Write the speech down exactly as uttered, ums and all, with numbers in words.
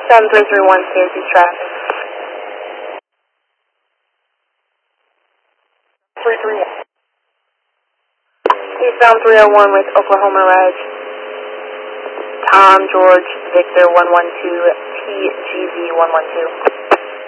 seven three three one, Syracuse traffic. three three one. Eastbound three oh one with Oklahoma Reg. Tom, George, Victor one one two, T G V one one two.